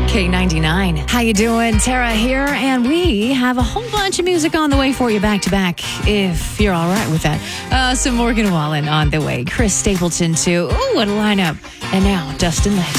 K99. How you doing? Tara here, and we have a whole bunch of music on the way for you back to back, if you're all right with that. Some Morgan Wallen on the way. Chris Stapleton too. Ooh, what a lineup. And now, Dustin Lake.